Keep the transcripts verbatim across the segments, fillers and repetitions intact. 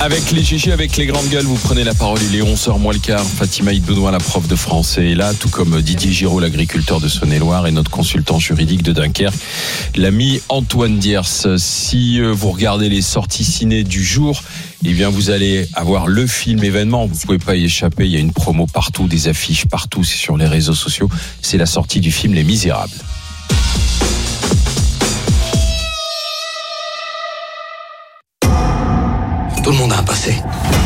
Avec les G G, avec les grandes gueules, vous prenez la parole. Il est onze heures moins le quart. Fatima Benoît, la prof de français, est là, tout comme Didier Giraud, l'agriculteur de Saône-et-Loire, et notre consultant juridique de Dunkerque, l'ami Antoine Diers. Si vous regardez les sorties ciné du jour, eh bien, vous allez avoir le film événement. Vous pouvez pas y échapper. Il y a une promo partout, des affiches partout. C'est sur les réseaux sociaux. C'est la sortie du film Les Misérables. Tout le monde a un passé.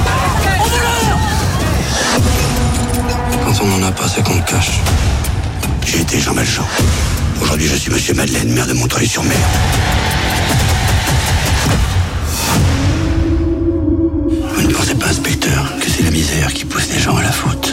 Quand on n'en a pas, c'est qu'on le cache. J'ai été Jean Valjean. Aujourd'hui, je suis Monsieur Madeleine, maire de Montreuil-sur-Mer. Vous ne pensez pas, inspecteur, que c'est la misère qui pousse les gens à la faute?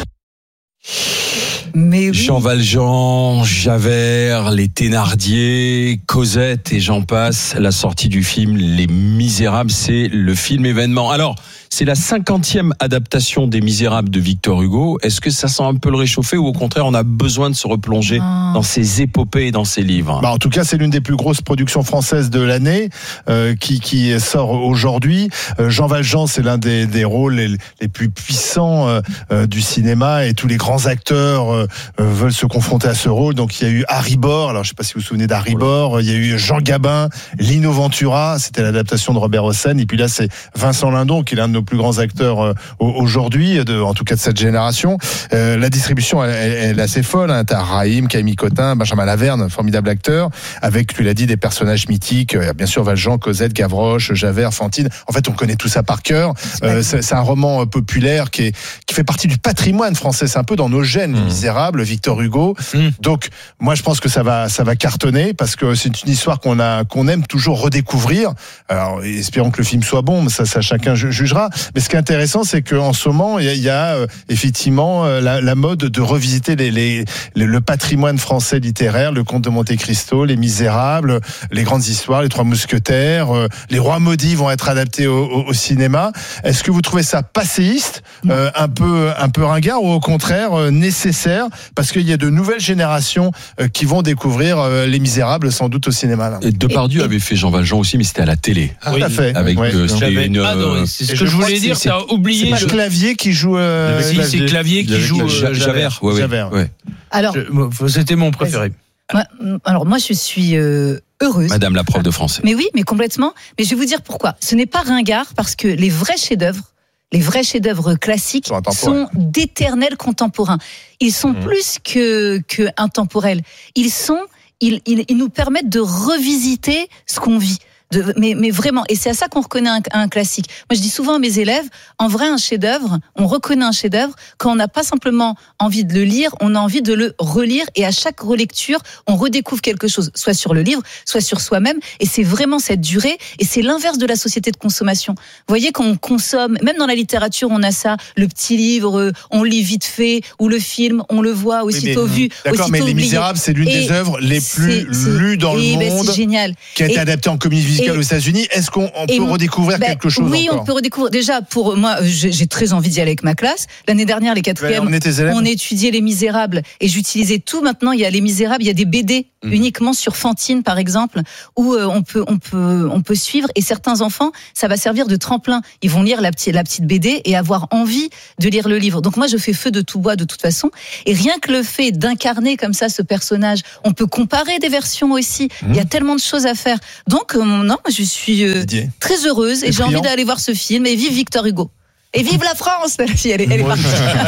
Mais oui. Jean Valjean, Javert, les Thénardier, Cosette et j'en passe. La sortie du film Les Misérables, c'est le film événement. Alors, c'est la cinquantième adaptation des Misérables de Victor Hugo. Est-ce que ça sent un peu le réchauffer ou au contraire, on a besoin de se replonger oh. dans ces épopées et dans ces livres? Bah, en tout cas, c'est l'une des plus grosses productions françaises de l'année euh, qui, qui sort aujourd'hui. Euh, Jean Valjean, c'est l'un des, des rôles les, les plus puissants euh, euh, du cinéma et tous les grands acteurs euh, euh, veulent se confronter à ce rôle. Donc, il y a eu Harry Bor. Alors, je ne sais pas si vous vous souvenez d'Harry Bor. Il y a eu Jean Gabin, Lino Ventura. C'était l'adaptation de Robert Hossein. Et puis là, c'est Vincent Lindon, qui est l'un de nos plus grands acteurs euh, aujourd'hui, de, en tout cas de cette génération. Euh, la distribution, elle, elle, elle est assez folle. Hein. T'as Raïm, Camille Cotin, Benjamin Laverne, formidable acteur, avec, tu l'as dit, des personnages mythiques. Euh, bien sûr, Valjean, Cosette, Gavroche, Javert, Fantine. En fait, on connaît tout ça par cœur. Euh, c'est, c'est un roman populaire qui, est, qui fait partie du patrimoine français. C'est un peu dans nos gènes, mmh. Les Misérables, Victor Hugo. Mmh. Donc, moi, je pense que ça va, ça va cartonner parce que c'est une histoire qu'on a, qu'on aime toujours redécouvrir. Alors, espérons que le film soit bon, mais ça, ça chacun jugera. Mais ce qui est intéressant, c'est qu'en ce moment, il y a, il y a euh, effectivement euh, la, la mode de revisiter les, les, les, le patrimoine français littéraire, le Comte de Monte-Cristo, Les Misérables, les grandes histoires, les Trois Mousquetaires, euh, les Rois maudits vont être adaptés au, au, au cinéma. Est-ce que vous trouvez ça passéiste, euh, un peu, un peu ringard, ou au contraire euh, nécessaire, parce qu'il y a de nouvelles générations euh, qui vont découvrir euh, Les Misérables sans doute au cinéma là. Et Depardieu et, avait fait Jean Valjean aussi, mais c'était à la télé. Ah, oui, tout à fait. Avec ouais, euh, j'avais une, adoré. C'est ce que je, je voulais dire. C'est, c'est oublié. C'est pas Clavier qui joue. Euh, si, Clavier. c'est Clavier qui joue euh, Javert. Javert. Ouais, Javert. Ouais. Alors, je, c'était mon préféré. Moi, alors moi, je suis euh, heureuse. Madame la prof de français. Mais oui, mais complètement. Mais je vais vous dire pourquoi. Ce n'est pas ringard parce que les vrais chefs-d'œuvre, les vrais chefs-d'œuvre classiques sont, sont d'éternels contemporains. Ils sont mmh. plus que que intemporels. Ils sont, ils, ils, ils nous permettent de revisiter ce qu'on vit. De, mais, mais vraiment, et c'est à ça qu'on reconnaît un, un classique. Moi, je dis souvent à mes élèves, en vrai, un chef-d'œuvre, on reconnaît un chef-d'œuvre quand on n'a pas simplement envie de le lire, on a envie de le relire, et à chaque relecture, on redécouvre quelque chose, soit sur le livre, soit sur soi-même, et c'est vraiment cette durée, et c'est l'inverse de la société de consommation. Vous voyez, quand on consomme, même dans la littérature, on a ça, le petit livre, on lit vite fait, ou le film, on le voit aussitôt oui, vu, d'accord, aussitôt mais oublié. Les Misérables, c'est l'une et des œuvres les plus c'est, lues dans et le ben, monde, c'est génial. Qui a été et, adaptée en comédie musicale aux États-Unis. Est-ce qu'on on peut redécouvrir ben, quelque chose oui, encore? On peut redécouvrir. Déjà, pour moi, j'ai, j'ai très envie d'y aller avec ma classe. L'année dernière, les quatrièmes, ouais, on, on étudiait Les Misérables et j'utilisais tout. Maintenant, il y a Les Misérables, il y a des B D mmh. uniquement sur Fantine, par exemple, où euh, on peut, on peut, on peut suivre. Et certains enfants, ça va servir de tremplin. Ils vont lire la petite, la petite B D et avoir envie de lire le livre. Donc moi, je fais feu de tout bois de toute façon. Et rien que le fait d'incarner comme ça ce personnage, on peut comparer des versions aussi. Mmh. Il y a tellement de choses à faire. Donc euh, non, je suis euh, très heureuse et, et j'ai envie d'aller voir ce film. Et vive Victor Hugo. Et vive la France! La fille, elle est, elle est partie.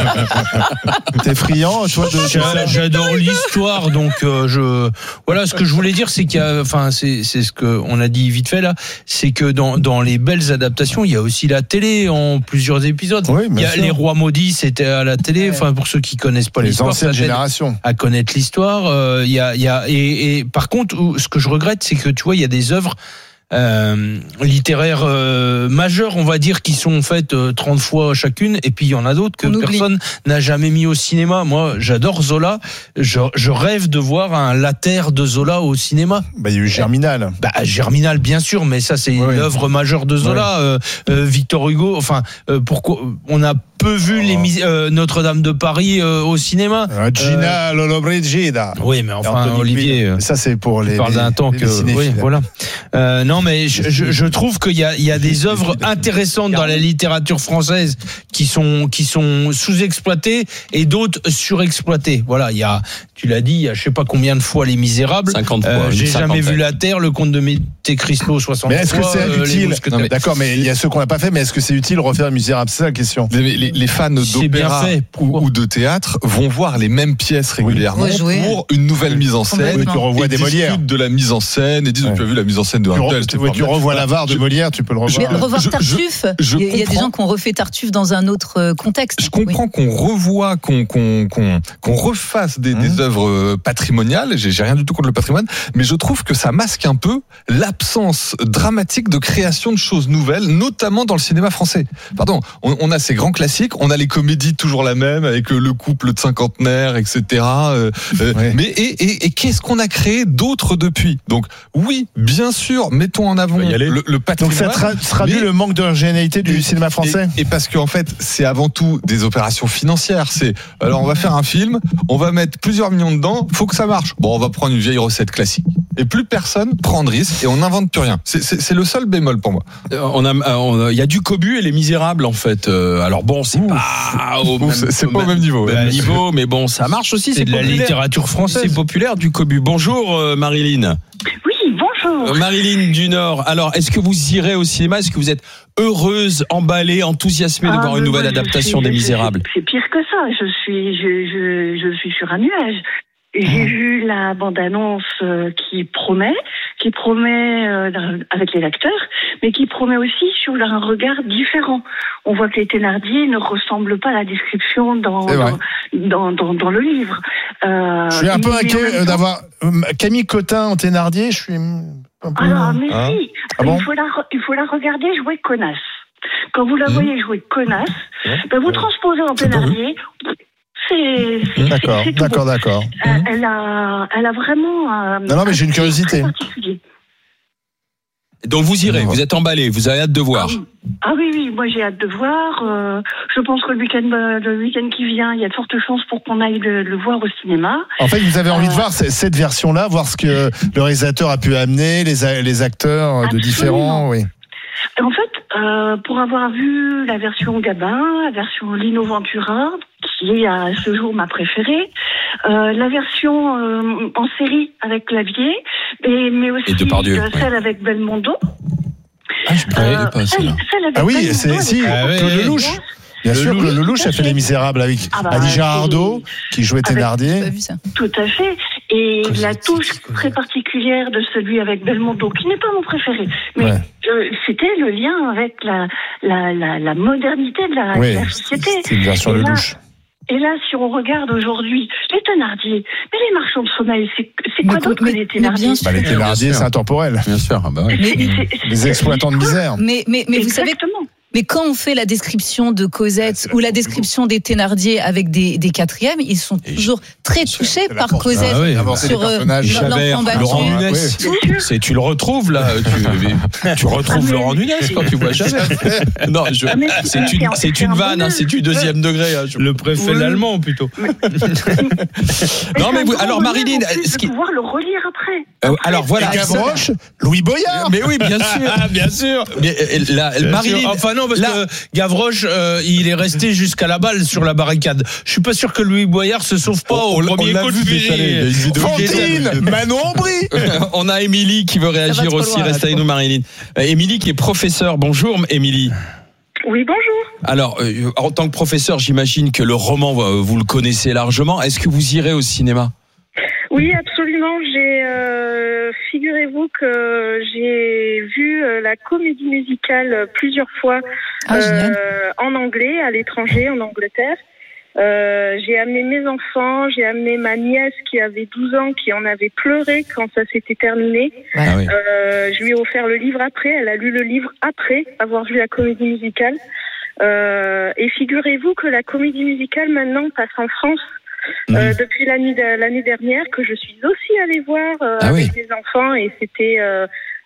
T'es friand, toi, de... J'adore l'histoire, donc euh, je voilà. Ce que je voulais dire, c'est qu'il y a, enfin, c'est c'est ce que on a dit vite fait là, c'est que dans dans les belles adaptations, il y a aussi la télé en plusieurs épisodes. Oui, il y a sûr. Les Rois maudits, c'était à la télé. Enfin, pour ceux qui connaissent pas les l'histoire, anciennes générations, à connaître l'histoire. Euh, il y a il y a et, et par contre, ce que je regrette, c'est que tu vois, il y a des œuvres Euh, littéraires euh, majeures, on va dire, qui sont faites euh, trente fois chacune, et puis il y en a d'autres que on personne oublie. N'a jamais mis au cinéma. Moi, j'adore Zola, je, je rêve de voir un Later de Zola au cinéma. Bah, il y a eu Germinal. Bah, Germinal, bien sûr, mais ça, c'est oui, l'œuvre oui. majeure de Zola. Oui. Euh, euh, Victor Hugo, enfin, euh, pourquoi on a peu vu les mis- euh, Notre-Dame de Paris euh, au cinéma. Euh, Gina euh... Lollobrigida. Oui, mais enfin, Olivier. Euh, ça, c'est pour les. Parle d'un temps que. Oui, voilà. Euh, non, mais je, je, je trouve qu'il y a, il y a des œuvres intéressantes dans la littérature française qui sont, qui sont sous-exploitées et d'autres surexploitées. Voilà, il y a, tu l'as dit, il y a je sais pas combien de fois Les Misérables. cinquante fois. Euh, j'ai jamais vu La Terre, Le Comte de Monte Cristo, soixante fois. Mais est-ce que c'est euh, utile non, mais... D'accord, mais il y a ceux qu'on n'a pas fait, mais est-ce que c'est utile refaire Les Misérables? C'est ça la question. Les, les, les fans d'opéra ou, ou de théâtre vont voir les mêmes pièces régulièrement oui. pour une nouvelle mise en scène. Oui, tu revois des Molières. De la mise en scène et disent ouais. Tu as vu la mise en scène de Handel. Tu, re, tu revois l'avare de Molière, tu peux le revoir. Mais revoir je, Tartuffe, je, je il y a des gens qui ont refait Tartuffe dans un autre contexte. Je comprends oui. qu'on revoie, qu'on, qu'on, qu'on, qu'on refasse des, mmh. des œuvres patrimoniales. J'ai, j'ai rien du tout contre le patrimoine, mais je trouve que ça masque un peu l'absence dramatique de création de choses nouvelles, notamment dans le cinéma français. Pardon, on, on a ces grands classiques, on a les comédies toujours la même avec le couple de cinquantenaires, et cetera. Euh, oui. Mais et, et, et qu'est-ce qu'on a créé d'autre depuis? Donc oui, bien sûr, mettons en avant le, le patrimoine. Donc ça tra- traduit mais, le manque d'originalité du et, cinéma français. Et, et parce qu'en fait, c'est avant tout des opérations financières. C'est alors on va faire un film, on va mettre plusieurs millions dedans, faut que ça marche. Bon, on va prendre une vieille recette classique. Et plus personne prend de risque et on n'invente plus rien. C'est, c'est, c'est le seul bémol pour moi. Euh, on a, on a, il y a du Cobu et Les Misérables en fait. Euh, alors bon, c'est Ouf. pas au Ouf, même, c'est, c'est au pas au même niveau. Même ouais. niveau, mais bon, ça marche aussi. C'est, c'est de populaire. La littérature française. C'est populaire du Cobu. Bonjour euh, Marilyn. Oui, bonjour. Euh, Marilyn du Nord. Alors, est-ce que vous irez au cinéma? Est-ce que vous êtes heureuse, emballée, enthousiasmée ah, de voir une nouvelle adaptation suis, des Misérables? C'est pire que ça. Je suis, je, je, je suis sur un nuage. J'ai vu la bande-annonce euh, qui promet, qui promet euh, avec les acteurs, mais qui promet aussi sur un regard différent. On voit que les Thénardier ne ressemblent pas à la description dans dans, dans, dans, dans le livre. Euh, je suis un peu inquiet temps... d'avoir Camille Cotin en Thénardier. Je suis un peu. Alors, mais hein si, ah bon il faut la, il faut la regarder jouer connasse. Quand vous la mmh. voyez jouer connasse, mmh. ben vous transposez en Thénardier. C'est, c'est, d'accord, c'est d'accord, beau. d'accord. Euh, elle a, elle a vraiment. Euh, non, non, mais j'ai une curiosité. Donc vous irez, vous êtes emballé, vous avez hâte de voir. Ah oui, ah oui, oui, moi j'ai hâte de voir. Euh, je pense que le week-end, le week-end qui vient, il y a de fortes chances pour qu'on aille le, le voir au cinéma. En fait, vous avez envie euh, de voir cette version-là, voir ce que le réalisateur a pu amener, les, les acteurs absolument. De différents, oui. En fait, euh, pour avoir vu la version Gabin, la version Lino Ventura, qui est à ce jour ma préférée, euh, la version euh, en série avec Clavier, mais, mais aussi Depardieu, euh, celle ouais. avec Belmondo. Ah, je ne euh, pas celle, celle avec Ah oui, Belmondo, c'est si, ah, ouais, Claude Lelouch. Bien sûr, Claude Lelouch a fait Les Misérables avec ah bah, Adija Ardo, qui jouait Thénardier. Tout à fait. Et Quand la touche très particulière de celui avec Belmondo, qui n'est pas mon préféré, mais ouais. euh, c'était le lien avec la, la, la, la modernité de la, oui, de la société. C'est une version Lelouch. Et là, si on regarde aujourd'hui les Thénardier, mais les marchands de sommeil, c'est, c'est quoi d'autre que les Thénardier? Bah, les Thénardier, c'est intemporel. Bien sûr. Ah bah ouais. mais, mais c'est, les exploitants de misère. Mais, mais, mais vous savez. Mais quand on fait la description de Cosette ou la description des Thénardier avec des, des quatrièmes, ils sont toujours très touchés par Cosette ah oui, sur euh, l'enfant battu. Laurent Nunez, oui. c'est, tu le retrouves là, tu, tu retrouves ah, Laurent Nunez quand tu vois jamais. Non, je, ah, c'est, c'est une, c'est, c'est une vanne, hein, c'est du deuxième degré. Hein, le préfet oui. l'allemand plutôt. Mais, non mais vous, alors Marilyn, ce qui pouvoir le relire après. Euh, alors voilà, Gavroche, Louis Boyard. Mais oui, bien sûr, bien sûr. Mais la, Marilyn, enfin non, parce là, que Gavroche, euh, il est resté jusqu'à la balle sur la barricade. Je suis pas sûr que Louis Boyard se sauve pas on, au on, premier on coup de fusil. Fantine, Manon Aubry. On a Émilie qui veut réagir aussi. Reste avec nous, Marilyn. Euh, Émilie qui est professeure. Bonjour, Émilie. Oui, bonjour. Alors, euh, en tant que professeur, j'imagine que le roman, vous le connaissez largement. Est-ce que vous irez au cinéma? Oui, absolument. J'ai, euh, figurez-vous que j'ai vu euh, la comédie musicale plusieurs fois ah, euh, en anglais, à l'étranger, en Angleterre. Euh, j'ai amené mes enfants, j'ai amené ma nièce qui avait douze ans, qui en avait pleuré quand ça s'était terminé. Ah oui. euh, je lui ai offert le livre après, elle a lu le livre après avoir vu la comédie musicale. Euh, et figurez-vous que la comédie musicale maintenant passe en France. Mmh. Euh, depuis l'année, l'année dernière, que je suis aussi allée voir euh, ah avec oui. des enfants, et c'était euh,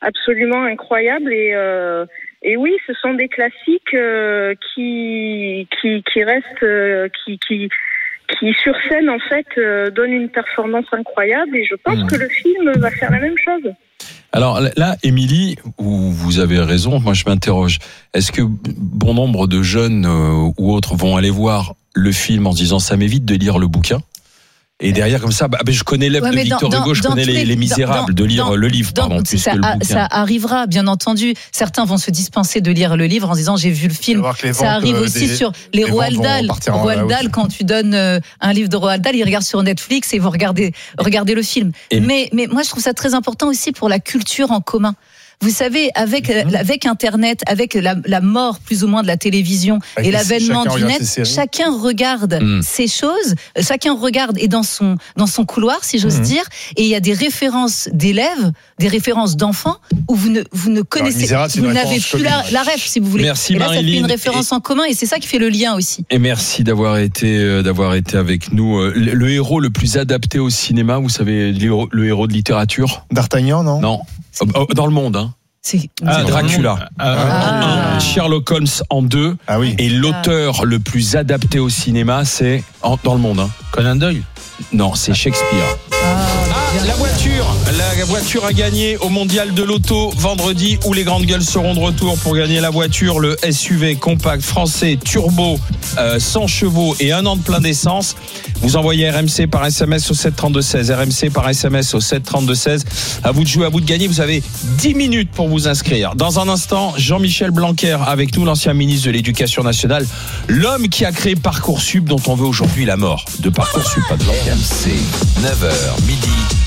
absolument incroyable et euh, et oui, ce sont des classiques euh, qui qui qui restent euh, qui qui qui sur scène en fait euh, donnent une performance incroyable et je pense mmh. que le film va faire la même chose. Alors là, Émilie, vous avez raison, moi je m'interroge. Est-ce que bon nombre de jeunes euh, ou autres vont aller voir le film en se disant ça m'évite de lire le bouquin ? Et derrière, comme ça, bah, je connais l'œuvre ouais, de Victor dans, Hugo, je connais les, les Misérables, dans, de lire dans, le livre, dans, pardon, plus ça, que le a, bouquin. Ça arrivera, bien entendu. Certains vont se dispenser de lire le livre en disant j'ai vu le film. Ça arrive aussi des, sur les Roald Dahl. Roald Dahl, quand tu donnes euh, un livre de Roald Dahl, ils regardent sur Netflix et ils vont regarder, regarder le film. Et mais, mais moi, je trouve ça très important aussi pour la culture en commun. Vous savez, avec mmh. avec Internet, avec la, la mort plus ou moins de la télévision avec et l'avènement du net, chacun regarde mmh. ces choses, chacun regarde et dans son dans son couloir, si j'ose mmh. dire, et il y a des références d'élèves, des références d'enfants où vous ne vous ne connaissez, Alors, vous n'avez plus la, la ref, si vous voulez. Merci et là, Marie-Line. Ça fait une référence et, en commun et c'est ça qui fait le lien aussi. Et merci d'avoir été euh, d'avoir été avec nous. Le, le héros le plus adapté au cinéma, vous savez, le héros, le héros de littérature. D'Artagnan, non ? Non. Dans le monde, hein. C'est... Ah, Dracula. Ah. Ah. Sherlock Holmes en deux. Ah oui. Et l'auteur ah. le plus adapté au cinéma, c'est en, dans le monde. Hein. Conan Doyle. Non, c'est Shakespeare. Ah, ah, la voiture, la voiture a gagné au mondial de l'auto vendredi où les grandes gueules seront de retour pour gagner la voiture, le S U V compact français turbo, euh, cent chevaux et un an de plein d'essence. Vous envoyez R M C par S M S au sept trente-deux seize, R M C par S M S au sept trente-deux seize. À vous de jouer, à vous de gagner. Vous avez dix minutes pour vous inscrire. Dans un instant, Jean-Michel Blanquer avec nous, l'ancien ministre de l'Éducation nationale, l'homme qui a créé Parcoursup, dont on veut aujourd'hui la mort de Parcoursup, pas de Blanquer. R M C, neuf heures midi,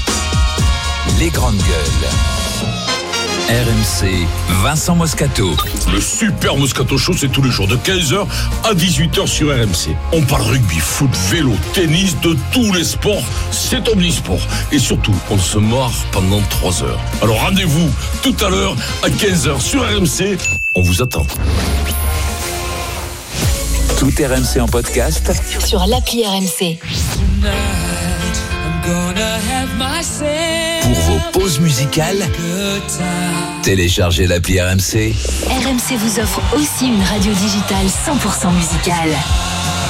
les grandes gueules. R M C, Vincent Moscato. Le super Moscato Show, c'est tous les jours de quinze heures à dix-huit heures sur R M C. On parle rugby, foot, vélo, tennis, de tous les sports. C'est omnisport. Et surtout, on se marre pendant trois heures. Alors rendez-vous tout à l'heure à quinze heures sur R M C. On vous attend. Tout R M C en podcast sur l'appli R M C. Pour vos pauses musicales, téléchargez l'appli R M C. R M C vous offre aussi une radio digitale cent pour cent musicale.